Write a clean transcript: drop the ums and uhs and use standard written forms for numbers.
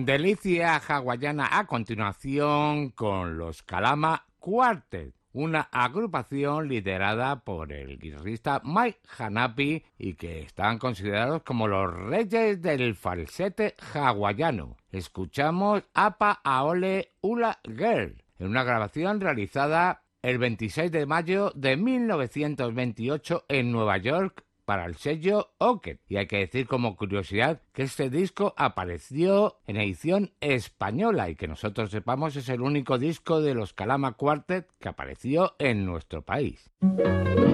Delicia hawaiana a continuación con los Kalama Quartet, una agrupación liderada por el guitarrista Mike Hanapi y que están considerados como los reyes del falsete hawaiano. Escuchamos Apa Aole Ula Girl, en una grabación realizada el 26 de mayo de 1928 en Nueva York para el sello Oket. Y hay que decir como curiosidad que este disco apareció en edición española y que nosotros sepamos es el único disco de los Kalama Quartet que apareció en nuestro país.